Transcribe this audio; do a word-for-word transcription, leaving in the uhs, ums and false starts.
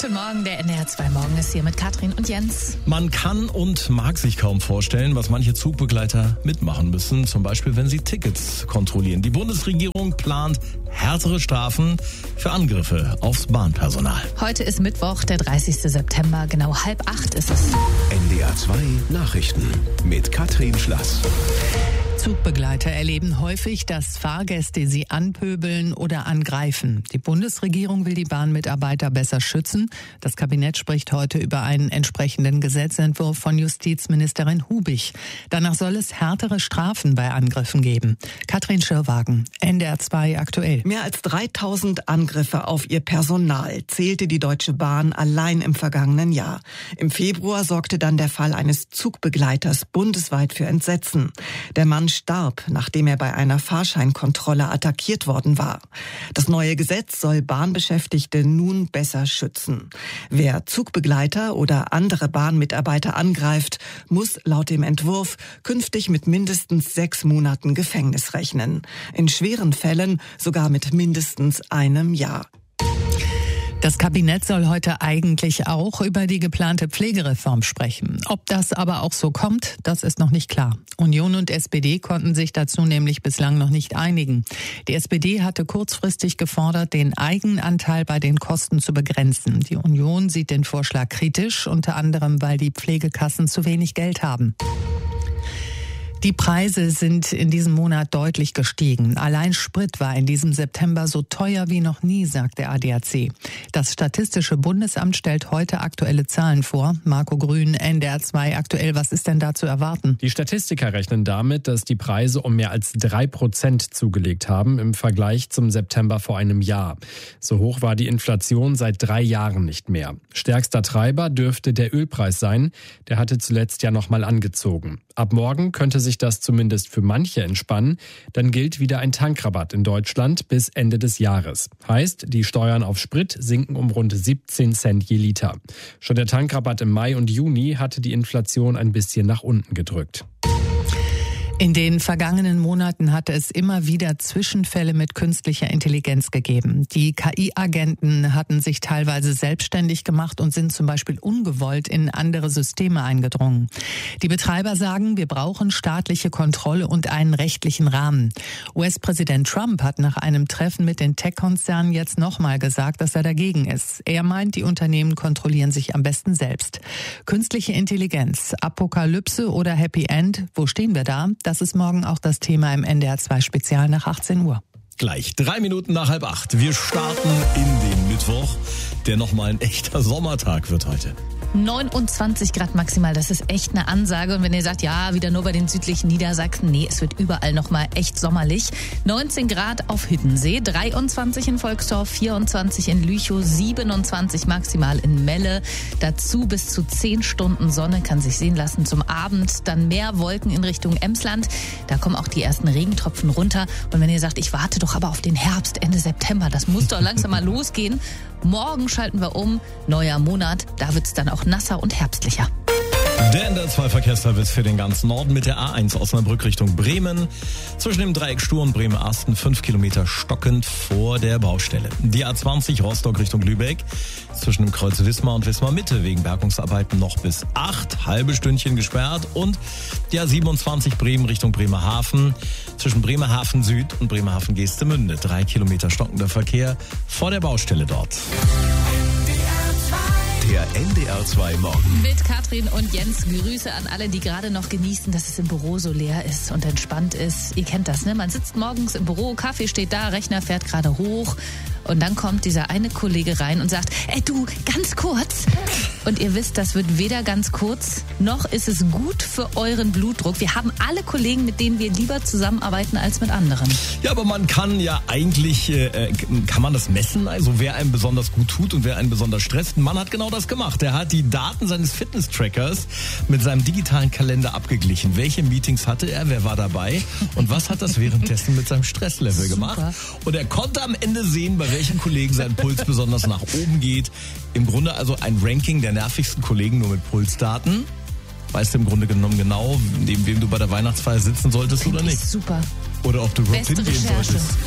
Guten Morgen, der N D R zwei Morgen ist hier mit Katrin und Jens. Man kann und mag sich kaum vorstellen, was manche Zugbegleiter mitmachen müssen, zum Beispiel wenn sie Tickets kontrollieren. Die Bundesregierung plant härtere Strafen für Angriffe aufs Bahnpersonal. Heute ist Mittwoch, der dreißigster September, genau halb acht ist es. N D R zwei Nachrichten mit Katrin Schlass. Zugbegleiter erleben häufig, dass Fahrgäste sie anpöbeln oder angreifen. Die Bundesregierung will die Bahnmitarbeiter besser schützen. Das Kabinett spricht heute über einen entsprechenden Gesetzentwurf von Justizministerin Hubig. Danach soll es härtere Strafen bei Angriffen geben. Katrin Schirrwagen, N D R zwei aktuell. Mehr als dreitausend Angriffe auf ihr Personal zählte die Deutsche Bahn allein im vergangenen Jahr. Im Februar sorgte dann der Fall eines Zugbegleiters bundesweit für Entsetzen. Der Mann starb, nachdem er bei einer Fahrscheinkontrolle attackiert worden war. Das neue Gesetz soll Bahnbeschäftigte nun besser schützen. Wer Zugbegleiter oder andere Bahnmitarbeiter angreift, muss laut dem Entwurf künftig mit mindestens sechs Monaten Gefängnis rechnen. In schweren Fällen sogar mit mindestens einem Jahr. Das Kabinett soll heute eigentlich auch über die geplante Pflegereform sprechen. Ob das aber auch so kommt, das ist noch nicht klar. Union und S P D konnten sich dazu nämlich bislang noch nicht einigen. Die S P D hatte kurzfristig gefordert, den Eigenanteil bei den Kosten zu begrenzen. Die Union sieht den Vorschlag kritisch, unter anderem, weil die Pflegekassen zu wenig Geld haben. Die Preise sind in diesem Monat deutlich gestiegen. Allein Sprit war in diesem September so teuer wie noch nie, sagt der A D A C. Das Statistische Bundesamt stellt heute aktuelle Zahlen vor. Marco Grün, N D R zwei aktuell. Was ist denn da zu erwarten? Die Statistiker rechnen damit, dass die Preise um mehr als drei Prozent zugelegt haben im Vergleich zum September vor einem Jahr. So hoch war die Inflation seit drei Jahren nicht mehr. Stärkster Treiber dürfte der Ölpreis sein. Der hatte zuletzt ja noch mal angezogen. Ab morgen könnte sich das zumindest für manche entspannen. Dann gilt wieder ein Tankrabatt in Deutschland bis Ende des Jahres. Heißt, die Steuern auf Sprit sinken um rund siebzehn Cent je Liter. Schon der Tankrabatt im Mai und Juni hatte die Inflation ein bisschen nach unten gedrückt. In den vergangenen Monaten hatte es immer wieder Zwischenfälle mit künstlicher Intelligenz gegeben. Die K I-Agenten hatten sich teilweise selbstständig gemacht und sind zum Beispiel ungewollt in andere Systeme eingedrungen. Die Betreiber sagen, wir brauchen staatliche Kontrolle und einen rechtlichen Rahmen. U S-Präsident Trump hat nach einem Treffen mit den Tech-Konzernen jetzt nochmal gesagt, dass er dagegen ist. Er meint, die Unternehmen kontrollieren sich am besten selbst. Künstliche Intelligenz, Apokalypse oder Happy End, wo stehen wir da? Das ist morgen auch das Thema im N D R zwei Spezial nach achtzehn Uhr. Gleich drei Minuten nach halb acht. Wir starten in den Mittwoch, der nochmal ein echter Sommertag wird heute. neunundzwanzig Grad maximal, das ist echt eine Ansage. Und wenn ihr sagt, ja, wieder nur bei den südlichen Niedersachsen, nee, es wird überall nochmal echt sommerlich. neunzehn Grad auf Hiddensee, dreiundzwanzig in Volksdorf, vierundzwanzig in Lüchow, siebenundzwanzig maximal in Melle. Dazu bis zu zehn Stunden Sonne, kann sich sehen lassen. Zum Abend dann mehr Wolken in Richtung Emsland. Da kommen auch die ersten Regentropfen runter. Und wenn ihr sagt, ich warte doch aber auf den Herbst, Ende September, das muss doch langsam mal losgehen. Morgen schalten wir um, neuer Monat, da wird's dann auch nasser und herbstlicher. Der N D R zwei Verkehrsservice für den ganzen Norden mit der A eins Osnabrück Richtung Bremen. Zwischen dem Dreieck Stur und Bremen-Asten fünf Kilometer stockend vor der Baustelle. Die A zwanzig Rostock Richtung Lübeck. Zwischen dem Kreuz Wismar und Wismar Mitte wegen Bergungsarbeiten noch bis acht, halbe Stündchen gesperrt. Und die A siebenundzwanzig Bremen Richtung Bremerhaven. Zwischen Bremerhaven Süd und Bremerhaven Geestemünde. Drei Kilometer stockender Verkehr vor der Baustelle dort. Der N D R zwei Morgen. Mit Katrin und Jens, Grüße an alle, die gerade noch genießen, dass es im Büro so leer ist und entspannt ist. Ihr kennt das, ne? Man sitzt morgens im Büro, Kaffee steht da, Rechner fährt gerade hoch. Und dann kommt dieser eine Kollege rein und sagt, ey du, ganz kurz. Und ihr wisst, das wird weder ganz kurz, noch ist es gut für euren Blutdruck. Wir haben alle Kollegen, mit denen wir lieber zusammenarbeiten als mit anderen. Ja, aber man kann ja eigentlich, äh, kann man das messen? Also wer einem besonders gut tut und wer einen besonders stresst. Ein Mann hat genau das gemacht. Er hat die Daten seines Fitness-Trackers mit seinem digitalen Kalender abgeglichen. Welche Meetings hatte er, wer war dabei und was hat das währenddessen mit seinem Stresslevel gemacht? Und er konnte am Ende sehen, bei welchen Kollegen sein Puls besonders nach oben geht. Im Grunde also ein Ranking der nervigsten Kollegen nur mit Pulsdaten. Weißt du im Grunde genommen genau, neben wem du bei der Weihnachtsfeier sitzen solltest oder nicht? Super. Oder ob du überhaupt Beste hingehen Recherche. solltest.